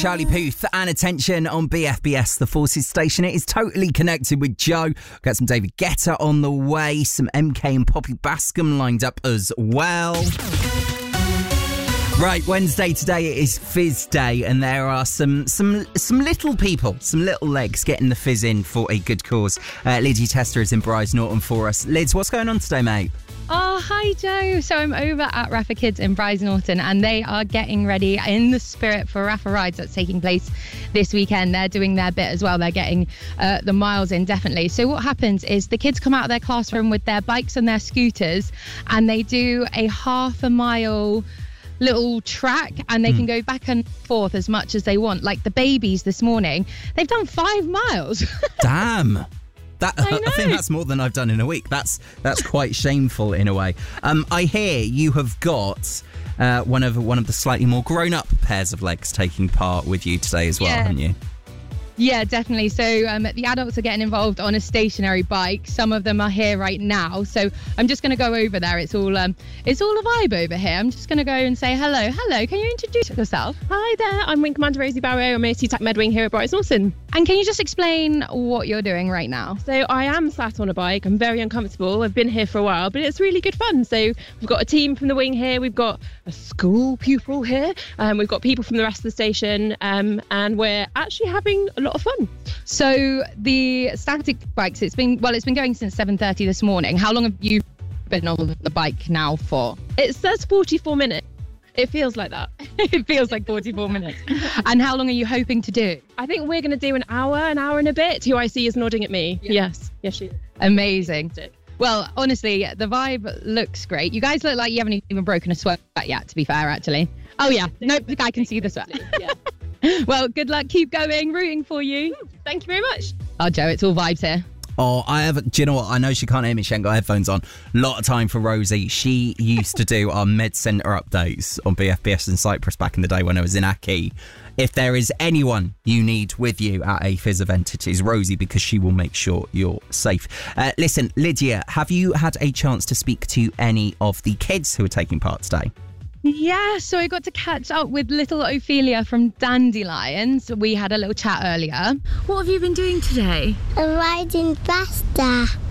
Charlie Puth and Attention on BFBS, the Forces station. It is totally connected with Joe. Got some David Guetta on the way, some MK and Poppy Bascom lined up as well. Right, Wednesday today is Fizz Day, and there are some little people, some little legs getting the fizz in for a good cause. Lydia Tester is in Bryce Norton for us. Lids, what's going on today, mate? Oh, hi, Joe. So I'm over at Rafa Kids in Bryce Norton, and they are getting ready in the spirit for Rafa Rides that's taking place this weekend. They're doing their bit as well. They're getting the miles in, definitely. So what happens is the kids come out of their classroom with their bikes and their scooters, and they do a half a mile little track, and they can go back and forth as much as they want. Like the babies this morning, they've done 5 miles. Damn. I think that's more than I've done in a week. That's quite shameful in a way. I hear you have got one of the slightly more grown-up pairs of legs taking part with you today as well, haven't you? Yeah, definitely. So the adults are getting involved on a stationary bike. Some of them are here right now. So I'm just going to go over there. It's all a vibe over here. I'm just going to go and say hello. Hello, can you introduce yourself? Hi there, I'm Wing Commander Rosie Barrow. I'm a TTAC Medwing here at Bryce Norton. And can you just explain what you're doing right now? So I am sat on a bike. I'm very uncomfortable. I've been here for a while, but it's really good fun. So we've got a team from the wing here. We've got a school pupil here. We've got people from the rest of the station. And we're actually having a lot of fun. So the static bikes, it's been going since 7:30 this morning. How long have you been on the bike now for? It says 44 minutes. It feels like that. It feels like 44 minutes. And how long are you hoping to do? I think we're going to do an hour and a bit. Who I see is nodding at me. Yeah. Yes, she is. Amazing. Well, honestly, the vibe looks great. You guys look like you haven't even broken a sweat yet, to be fair, actually. Oh, yeah. Nope, I can see the sweat. Yeah. Well, good luck. Keep going. Rooting for you. Thank you very much. Oh, Joe, it's all vibes here. Oh, do you know what? I know she can't hear me. She ain't got headphones on. A lot of time for Rosie. She used to do our Med Centre updates on BFBS in Cyprus back in the day when I was in Aki. If there is anyone you need with you at a Fizz event, it is Rosie, because she will make sure you're safe. Listen, Lydia, have you had a chance to speak to any of the kids who are taking part today? Yeah, so I got to catch up with little Ophelia from Dandelions. We had a little chat earlier. What have you been doing today? Riding faster.